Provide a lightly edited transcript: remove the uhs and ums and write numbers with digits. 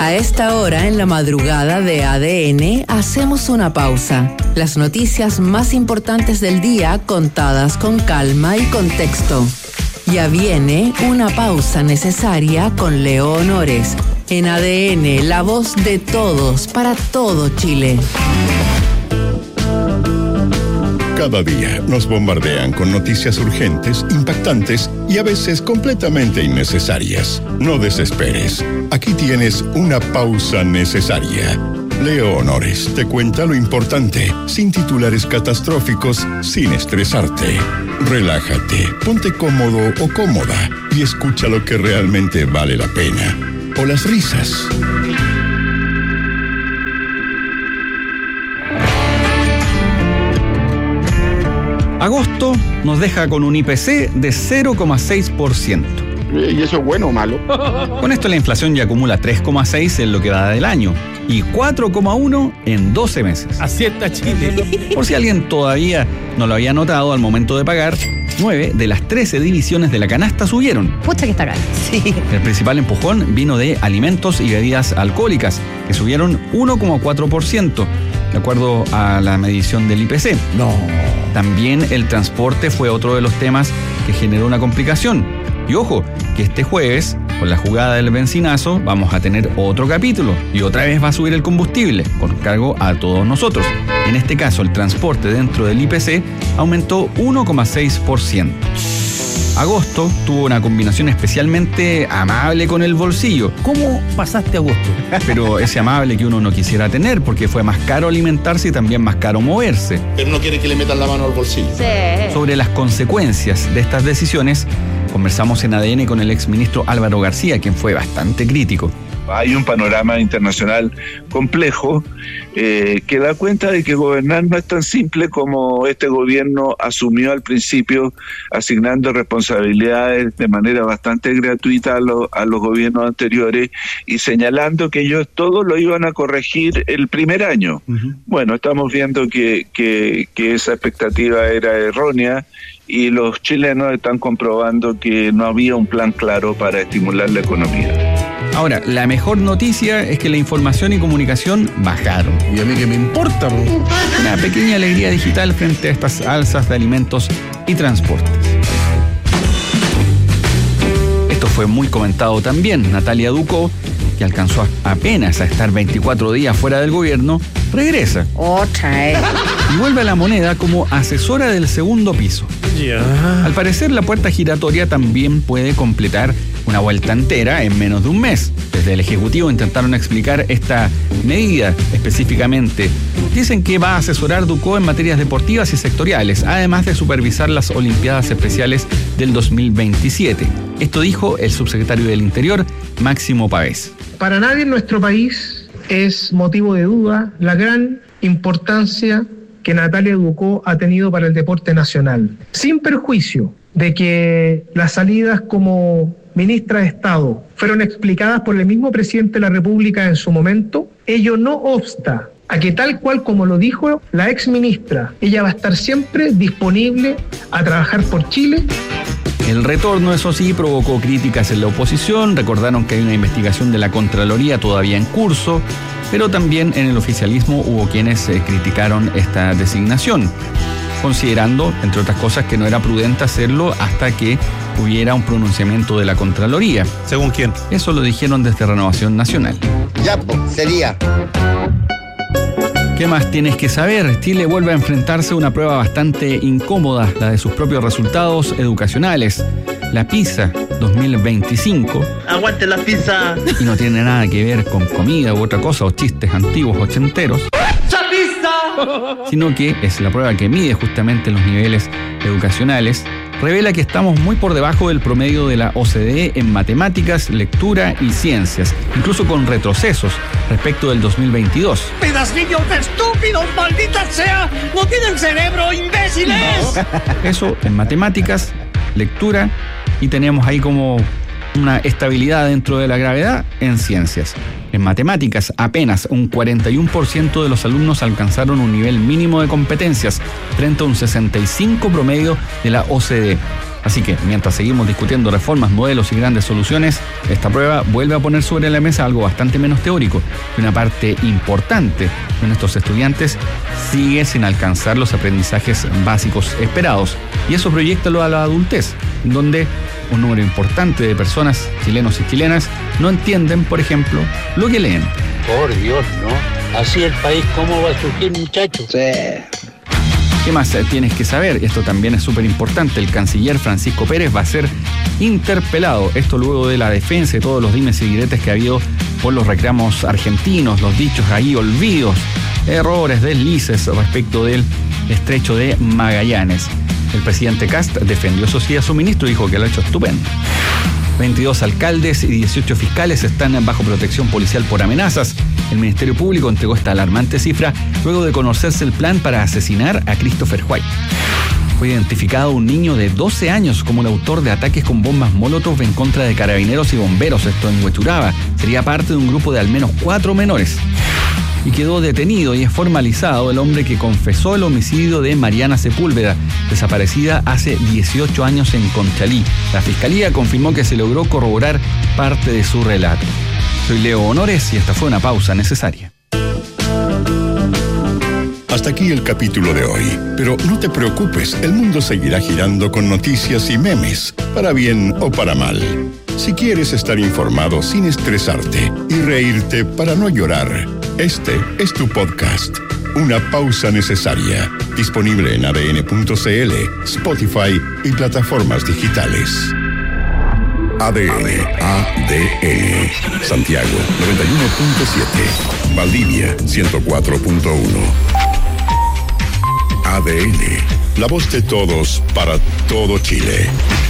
A esta hora, en la madrugada de ADN, hacemos una pausa. Las noticias más importantes del día contadas con calma y contexto. Ya viene una pausa necesaria con Leo Honores. En ADN, la voz de todos para todo Chile. Cada día nos bombardean con noticias urgentes, impactantes y a veces completamente innecesarias. No desesperes. Aquí tienes una pausa necesaria. Leo Honores te cuenta lo importante, sin titulares catastróficos, sin estresarte. Relájate, ponte cómodo o cómoda y escucha lo que realmente vale la pena. O las risas. Agosto nos deja con un IPC de 0,6%. ¿Y eso es bueno o malo? Con esto la inflación ya acumula 3,6 en lo que va del año y 4,1 en 12 meses. Así está Chile. Por si alguien todavía no lo había notado al momento de pagar, 9 de las 13 divisiones de la canasta subieron. Pucha que está caro. Sí. El principal empujón vino de alimentos y bebidas alcohólicas, que subieron 1,4%, de acuerdo a la medición del IPC. No. También el transporte fue otro de los temas que generó una complicación. Y ojo, que este jueves, con la jugada del bencinazo, vamos a tener otro capítulo y otra vez va a subir el combustible, con cargo a todos nosotros. En este caso, el transporte dentro del IPC aumentó 1,6%. Agosto tuvo una combinación especialmente amable con el bolsillo. ¿Cómo pasaste agosto? Pero ese amable que uno no quisiera tener, porque fue más caro alimentarse y también más caro moverse. Pero no quiere que le metan la mano al bolsillo. Sí. Sobre las consecuencias de estas decisiones, conversamos en ADN con el exministro Álvaro García, quien fue bastante crítico. Hay un panorama internacional complejo que da cuenta de que gobernar no es tan simple como este gobierno asumió al principio, asignando responsabilidades de manera bastante gratuita a los gobiernos anteriores y señalando que ellos todo lo iban a corregir el primer año. Uh-huh. Bueno, estamos viendo que esa expectativa era errónea y los chilenos están comprobando que no había un plan claro para estimular la economía. Ahora, la mejor noticia es que la información y comunicación bajaron. ¿Y a mí qué me importa? Una pequeña alegría digital frente a estas alzas de alimentos y transportes. Esto fue muy comentado también. Natalia Ducó, que alcanzó apenas a estar 24 días fuera del gobierno, regresa. Otra, Y vuelve a La Moneda como asesora del segundo piso. Ya. Al parecer, la puerta giratoria también puede completar una vuelta entera en menos de un mes. Desde el Ejecutivo intentaron explicar esta medida específicamente. Dicen que va a asesorar Ducó en materias deportivas y sectoriales, además de supervisar las Olimpiadas Especiales del 2027. Esto dijo el subsecretario del Interior, Máximo Pavés. Para nadie en nuestro país es motivo de duda la gran importancia que Natalia Ducó ha tenido para el deporte nacional. Sin perjuicio de que las salidas como ministra de Estado fueron explicadas por el mismo presidente de la República en su momento, ello no obsta a que tal cual como lo dijo la exministra, ella va a estar siempre disponible a trabajar por Chile. El retorno, eso sí, provocó críticas en la oposición. Recordaron que hay una investigación de la Contraloría todavía en curso, pero también en el oficialismo hubo quienes criticaron esta designación, considerando, entre otras cosas, que no era prudente hacerlo hasta que hubiera un pronunciamiento de la Contraloría. ¿Según quién? Eso lo dijeron desde Renovación Nacional. Ya, sería. ¿Qué más tienes que saber? Chile vuelve a enfrentarse a una prueba bastante incómoda, la de sus propios resultados educacionales. La PISA 2025. ¡Aguante la PISA! Y no tiene nada que ver con comida u otra cosa o chistes antiguos ochenteros. Sino que es la prueba que mide justamente los niveles educacionales. Revela que estamos muy por debajo del promedio de la OCDE en matemáticas, lectura y ciencias, incluso con retrocesos respecto del 2022. ¡Pedacillos de estúpidos, maldita sea! ¡No tienen cerebro, imbéciles! No. Eso en matemáticas, lectura, y tenemos ahí como una estabilidad dentro de la gravedad en ciencias. En matemáticas, apenas un 41% de los alumnos alcanzaron un nivel mínimo de competencias, frente a un 65% promedio de la OCDE. Así que, mientras seguimos discutiendo reformas, modelos y grandes soluciones, esta prueba vuelve a poner sobre la mesa algo bastante menos teórico, y una parte importante de nuestros estudiantes sigue sin alcanzar los aprendizajes básicos esperados. Y eso proyéctalo a la adultez, donde un número importante de personas, chilenos y chilenas, no entienden, por ejemplo, lo que leen. Por Dios, ¿no? Así el país, ¿cómo va a surgir, muchachos? Sí. ¿Qué más tienes que saber? Esto también es súper importante. El canciller Francisco Pérez va a ser interpelado. Esto luego de la defensa de todos los dimes y diretes que ha habido por los reclamos argentinos, los dichos ahí olvidos, errores, deslices respecto del estrecho de Magallanes. El presidente Kast defendió eso sí a su ministro y dijo que lo ha hecho estupendo. 22 alcaldes y 18 fiscales están bajo protección policial por amenazas. El Ministerio Público entregó esta alarmante cifra luego de conocerse el plan para asesinar a Christopher White. Fue identificado un niño de 12 años como el autor de ataques con bombas Molotov en contra de carabineros y bomberos, esto en Huechuraba. Sería parte de un grupo de al menos 4 menores. Y quedó detenido y es formalizado el hombre que confesó el homicidio de Mariana Sepúlveda, desaparecida hace 18 años en Conchalí. La Fiscalía confirmó que se logró corroborar parte de su relato. Soy Leo Honores y esta fue una pausa necesaria. Hasta aquí el capítulo de hoy, pero no te preocupes, el mundo seguirá girando con noticias y memes, para bien o para mal. Si quieres estar informado sin estresarte y reírte para no llorar, este es tu podcast, Una Pausa Necesaria, disponible en adn.cl, Spotify y plataformas digitales. ADN, Santiago 91.7, Valdivia 104.1. ADN, la voz de todos para todo Chile.